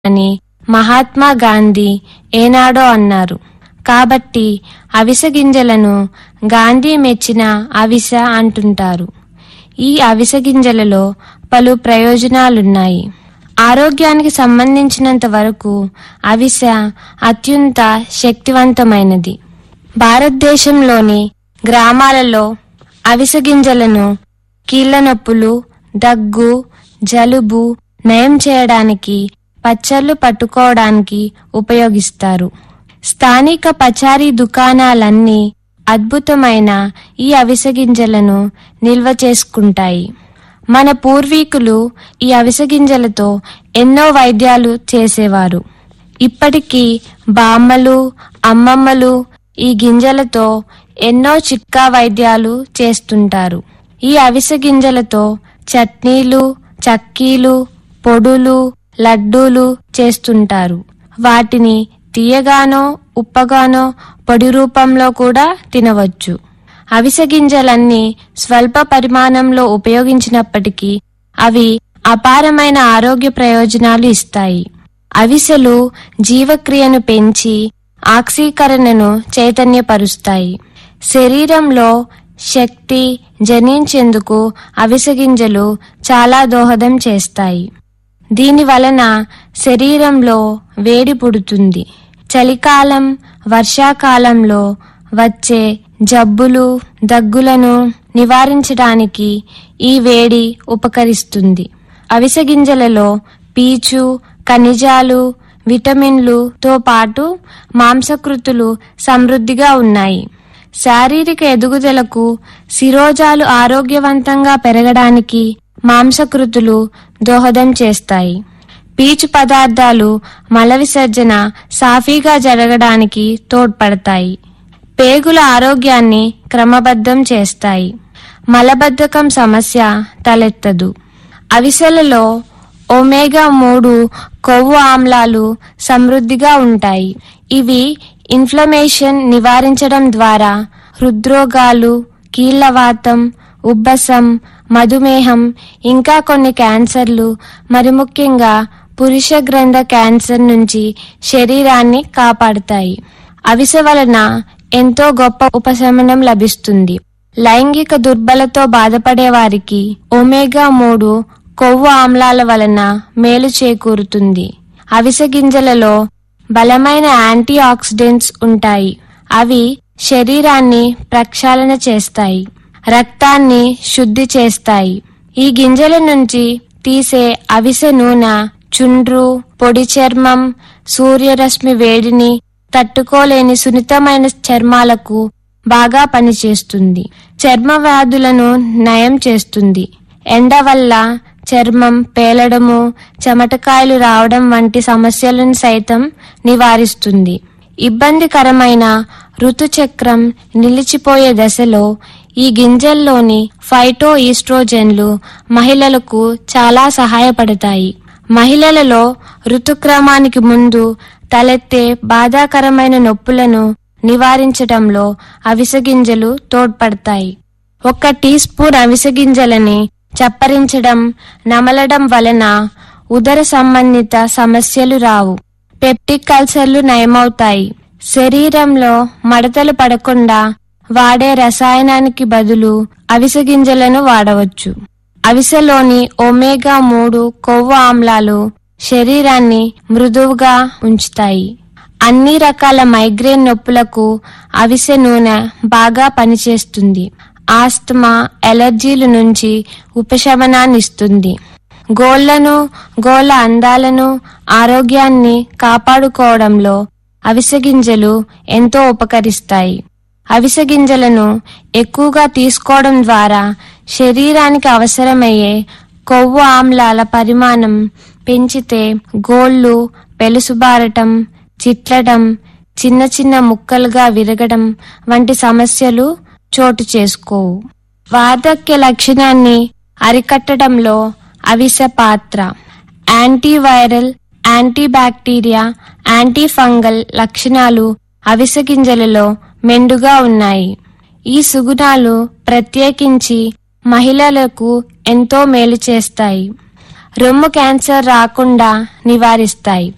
అని మహాత్మా గాంధీ ఏనాడో అన్నారు. కాబట్టి అవిసె గింజలను గాంధీ మెచ్చిన అవిసె అంటుంటారు. ఈ అవిసె గింజలలో పలు ప్రయోజనాలున్నాయి. ఆరోగ్యానికి సంబంధించినంత వరకు అవిసె అత్యంత శక్తివంతమైనది. భారతదేశంలోని గ్రామాలలో అవిసె గింజలను కీళ్ల నొప్పులు, దగ్గు, జలుబు నయం చేయడానికి, పచ్చళ్ళు పట్టుకోవడానికి ఉపయోగిస్తారు. స్థానిక పచారీ దుకాణాలన్నీ అద్భుతమైన ఈ అవిసె గింజలను నిల్వ చేసుకుంటాయి. మన పూర్వీకులు ఈ అవిసె గింజలతో ఎన్నో వైద్యాలు చేసేవారు. ఇప్పటికీ బామ్మలు, అమ్మమ్మలు ఈ గింజలతో ఎన్నో చిట్కా వైద్యాలు చేస్తుంటారు. ఈ అవిసె గింజలతో చట్నీలు, చక్కీలు, పొడులు, లడ్డూలు చేస్తుంటారు. వాటిని తీయగానో, ఉప్పగానో, పొడి రూపంలో కూడా తినవచ్చు. అవిసె గింజలన్నీ స్వల్ప పరిమాణంలో ఉపయోగించినప్పటికీ అవి అపారమైన ఆరోగ్య ప్రయోజనాలు ఇస్తాయి. అవిసెలు జీవక్రియను పెంచి ఆక్సీకరణను చైతన్యపరుస్తాయి. శరీరంలో శక్తి జనించేందుకు అవిసె గింజలు చాలా దోహదం చేస్తాయి. దీని వలన శరీరంలో వేడి పుడుతుంది. చలికాలం, వర్షాకాలంలో వచ్చే జబ్బులు, దగ్గులను నివారించడానికి ఈ వేడి ఉపకరిస్తుంది. అవిసె గింజలలో పీచు, ఖనిజాలు, విటమిన్లుతో పాటు మాంసకృతులు సమృద్ధిగా ఉన్నాయి. శారీరక ఎదుగుదలకు, శిరోజాలు ఆరోగ్యవంతంగా పెరగడానికి మాంసకృతులు దోహదం చేస్తాయి. పీచు పదార్థాలు మల విసర్జన సాఫీగా జరగడానికి తోడ్పడతాయి. పేగుల ఆరోగ్యాన్ని క్రమబద్ధం చేస్తాయి. మలబద్ధకం సమస్య తలెత్తదు. అవిసెలలో ఒమేగా 3 కొవ్వు ఆమ్లాలు సమృద్ధిగా ఉంటాయి. ఇవి ఇన్ఫ్లమేషన్ నివారించడం ద్వారా హృద్రోగాలు, కీళ్లవాతం, ఉబ్బసం, మధుమేహం, ఇంకా కొన్ని క్యాన్సర్లు, మరి ముఖ్యంగా పురుష గ్రంథ క్యాన్సర్ నుంచి శరీరాన్ని కాపాడుతాయి. అవిసె వలన ఎంతో గొప్ప ఉపశమనం లభిస్తుంది. లైంగిక దుర్బలతో బాధపడే వారికి ఒమేగా 3 కొవ్వు ఆమ్లాల వలన మేలు చేకూరుతుంది. అవిసె గింజలలో బలమైన యాంటీ ఆక్సిడెంట్స్ ఉంటాయి. అవి శరీరాన్ని ప్రక్షాళన చేస్తాయి, రక్తాన్ని శుద్ధి చేస్తాయి. ఈ గింజల నుంచి తీసే అవిసె నూనె చుండ్రు, పొడి చర్మం, సూర్యరశ్మి వేడిని తట్టుకోలేని సున్నితమైన చర్మాలకు బాగా పనిచేస్తుంది. చర్మ వ్యాధులను నయం చేస్తుంది. ఎండ వల్ల చర్మం పేలడము, చెమటకాయలు రావడం వంటి సమస్యలను సైతం నివారిస్తుంది. ఇబ్బందికరమైన ఋతుచక్రం నిలిచిపోయే దశలో ఈ గింజల్లోని ఫైటో ఈస్ట్రోజెన్లు మహిళలకు చాలా సహాయపడతాయి. మహిళలలో ఋతుక్రమానికి ముందు తలెత్తే బాధాకరమైన నొప్పులను నివారించడంలో అవిసె గింజలు తోడ్పడతాయి. 1 టీ స్పూన్ అవిసె గింజలని చప్పరించడం, నమలడం వలన ఉదర సంబంధిత సమస్యలు రావు. పెప్టిక్ అల్సర్లు నయమవుతాయి. శరీరంలో మడతలు పడకుండా వాడే రసాయనానికి బదులు అవిసె గింజలను వాడవచ్చు. అవిసెలోని ఒమేగా 3 కొవ్వు ఆమ్లాలు శరీరాన్ని మృదువుగా ఉంచుతాయి. అన్ని రకాల మైగ్రేన్ నొప్పులకు అవిసె నూనె బాగా పనిచేస్తుంది. ఆస్తమా, ఎలర్జీల నుంచి ఉపశమనాన్నిస్తుంది. గోళ్లను, గోళ్ల అందాలను, ఆరోగ్యాన్ని కాపాడుకోవడంలో అవిసె గింజలు ఎంతో ఉపకరిస్తాయి. అవిసె గింజలను ఎక్కువగా తీసుకోవడం ద్వారా శరీరానికి అవసరమయ్యే కొవ్వు ఆమ్లాల పరిమాణం పెంచితే గోళ్లు పెలుసుబారటం, చిట్లడం, చిన్న చిన్న ముక్కలుగా విరగడం వంటి సమస్యలు చోటు చేసుకోవు. వార్ధక్య లక్షణాన్ని అరికట్టడంలో అవిసె పాత్ర. యాంటీవైరల్, యాంటీబ్యాక్టీరియా, యాంటీ ఫంగల్ లక్షణాలు అవిసె గింజలలో మెండుగా ఉన్నాయి. ఈ సుగుణాలు ప్రత్యేకించి మహిళలకు ఎంతో మేలు చేస్తాయి. రొమ్ము క్యాన్సర్ రాకుండా నివారిస్తాయి.